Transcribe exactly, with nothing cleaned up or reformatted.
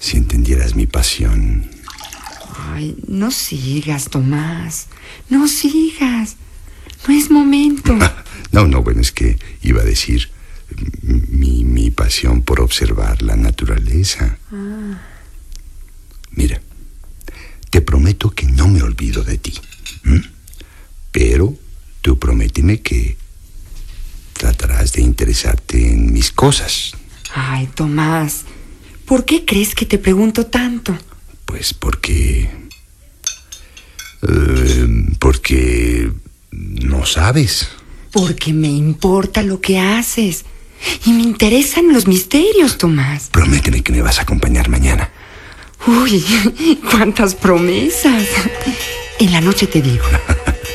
si entendieras mi pasión. Ay, no sigas, Tomás. No sigas. No es momento. No, no, bueno, es que iba a decir mi, mi pasión por observar la naturaleza. Ah. Mira, te prometo que no me olvido de ti. ¿Mm? Pero tú prométeme que tratarás de interesarte en mis cosas. Ay, Tomás, ¿por qué crees que te pregunto tanto? Pues porque... Eh, porque... no sabes. Porque me importa lo que haces. Y me interesan los misterios, Tomás. Prométeme que me vas a acompañar mañana. Uy, cuántas promesas. En la noche te digo.